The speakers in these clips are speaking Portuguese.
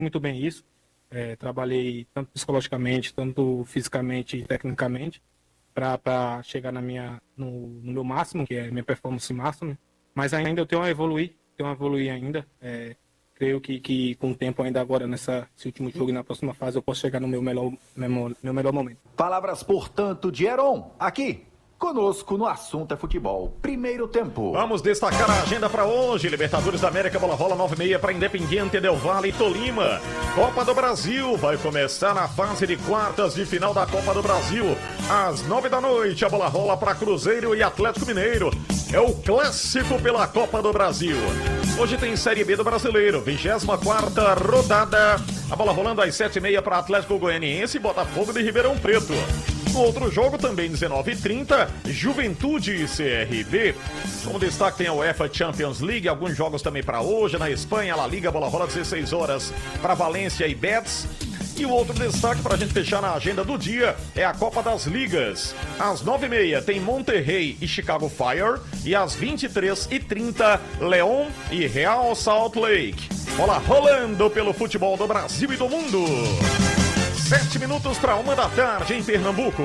muito bem isso. Trabalhei tanto psicologicamente, tanto fisicamente e tecnicamente para chegar no meu máximo, que é minha performance máxima. Mas ainda eu tenho a evoluir ainda. Creio que com o tempo ainda agora, nesse último jogo e na próxima fase, eu posso chegar no meu melhor momento. Palavras, portanto, de Heron, aqui. Conosco no Assunto é Futebol. Primeiro tempo. Vamos destacar a agenda para hoje. Libertadores da América, bola rola 9h30 para Independiente Del Valle e Tolima. Copa do Brasil vai começar na fase de quartas de final da Copa do Brasil. Às 9h da noite, a bola rola para Cruzeiro e Atlético Mineiro. É o clássico pela Copa do Brasil. Hoje tem Série B do Brasileiro, 24ª rodada. A bola rolando às 7h30 para Atlético Goianiense e Botafogo de Ribeirão Preto. No outro jogo, também 19h30, Juventude e CRB. Como destaque tem a UEFA Champions League, alguns jogos também para hoje. Na Espanha, a La Liga, bola rola 16 horas para Valência e Betis. E o outro destaque para a gente fechar na agenda do dia é a Copa das Ligas. Às 9h30 tem Monterrey e Chicago Fire. E às 23h30, León e Real Salt Lake. Bola rolando pelo futebol do Brasil e do mundo. 7 minutos para 1h em Pernambuco.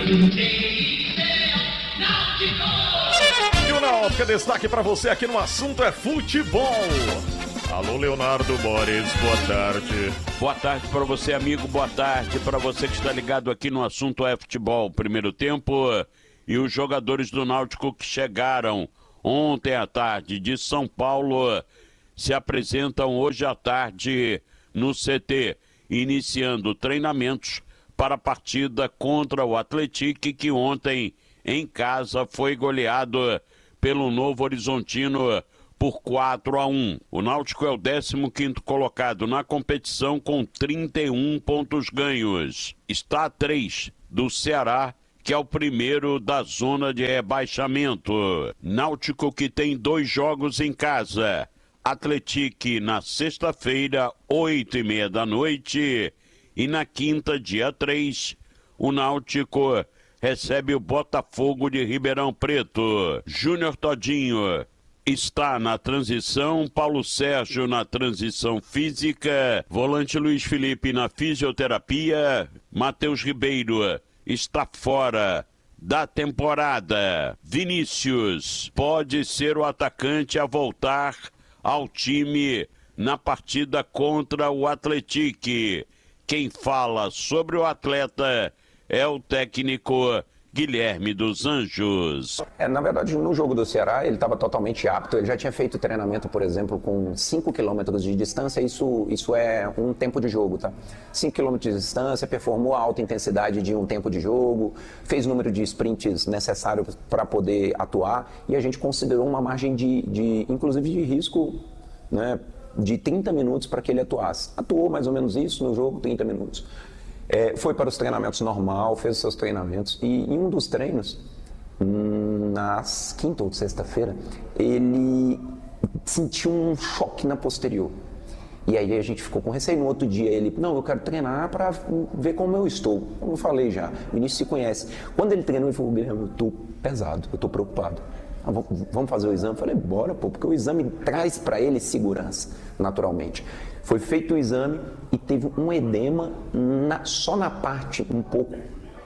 E o Náutico, destaque para você aqui no Assunto é Futebol. Alô, Leonardo Boris, boa tarde. Boa tarde para você, amigo, boa tarde para você que está ligado aqui no Assunto é Futebol. Primeiro tempo e os jogadores do Náutico que chegaram ontem à tarde de São Paulo se apresentam hoje à tarde no CT, iniciando treinamentos para a partida contra o Atlético, que ontem em casa foi goleado pelo Novo Horizontino por 4-1. O Náutico é o 15º colocado na competição com 31 pontos ganhos. Está a 3 do Ceará, que é o primeiro da zona de rebaixamento. Náutico que tem 2 jogos em casa. Atlético na sexta-feira, 20h30. E na quinta, dia 3, o Náutico recebe o Botafogo de Ribeirão Preto. Júnior Todinho está na transição, Paulo Sérgio na transição física, volante Luiz Felipe na fisioterapia, Matheus Ribeiro está fora da temporada. Vinícius pode ser o atacante a voltar ao time na partida contra o Atlético. Quem fala sobre o atleta é o técnico Guilherme dos Anjos. Na verdade, no jogo do Ceará, ele estava totalmente apto. Ele já tinha feito treinamento, por exemplo, com 5 km de distância. Isso é um tempo de jogo, tá? 5 km de distância, performou a alta intensidade de um tempo de jogo, fez o número de sprints necessário para poder atuar. E a gente considerou uma margem inclusive de risco, né, de 30 minutos para que ele atuasse. Atuou mais ou menos isso no jogo, 30 minutos. Foi para os treinamentos normal, fez os seus treinamentos. E em um dos treinos, nas quinta ou sexta-feira, ele sentiu um choque na posterior. E aí a gente ficou com receio. No outro dia ele, não, eu quero treinar para ver como eu estou. Como eu falei já, o início se conhece. Quando ele treinou, ele falou, Guilherme, eu estou pesado, eu estou preocupado. Vamos fazer o exame? Eu falei, bora, pô, porque o exame traz para ele segurança, naturalmente. Foi feito o exame e teve um edema só na parte um pouco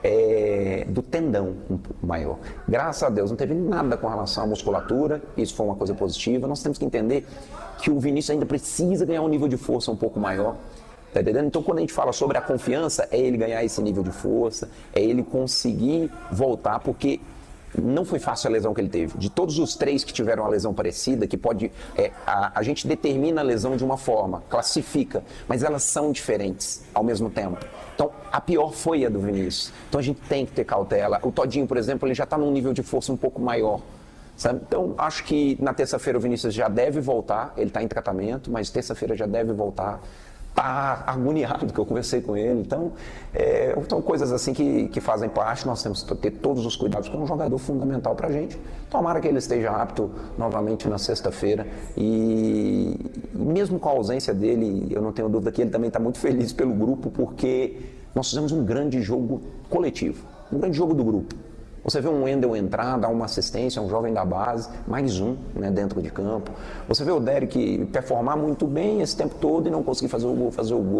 do tendão um pouco maior. Graças a Deus, não teve nada com relação à musculatura, isso foi uma coisa positiva. Nós temos que entender que o Vinícius ainda precisa ganhar um nível de força um pouco maior. Tá entendendo? Então, quando a gente fala sobre a confiança, é ele ganhar esse nível de força, é ele conseguir voltar, porque não foi fácil a lesão que ele teve. De todos os 3 que tiveram uma lesão parecida, que pode... a gente determina a lesão de uma forma, classifica, mas elas são diferentes ao mesmo tempo. Então, a pior foi a do Vinícius. Então, a gente tem que ter cautela. O Todinho, por exemplo, ele já está num nível de força um pouco maior, sabe? Então, acho que na terça-feira o Vinícius já deve voltar. Ele está em tratamento, mas terça-feira já deve voltar. Está agoniado, que eu conversei com ele. Então, são coisas assim que fazem parte. Nós temos que ter todos os cuidados com um jogador fundamental para a gente. Tomara que ele esteja apto novamente na sexta-feira. E mesmo com a ausência dele, eu não tenho dúvida que ele também está muito feliz pelo grupo, porque nós fizemos um grande jogo coletivo, um grande jogo do grupo. Você vê um Wendel entrar, dar uma assistência, um jovem da base, mais um, né, dentro de campo. Você vê o Derek performar muito bem esse tempo todo e não conseguir fazer o gol.